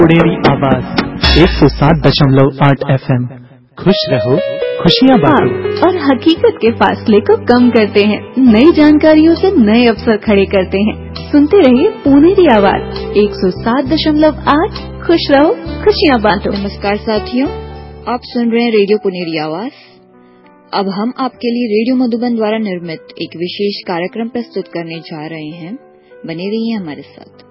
पुणेरी आवाज 107.8 FM। खुश रहो, खुशियाँ बांटो और हकीकत के फासले को कम करते हैं। नई जानकारियों से नए अवसर खड़े करते हैं। सुनते रहिए पुणेरी आवाज 107.8। खुश रहो, खुशियाँ बांटो। नमस्कार साथियों, आप सुन रहे हैं रेडियो पुणेरी आवाज। अब हम आपके लिए रेडियो मधुबन द्वारा निर्मित एक विशेष कार्यक्रम प्रस्तुत करने जा रहे हैं। बने रहिए हमारे साथ।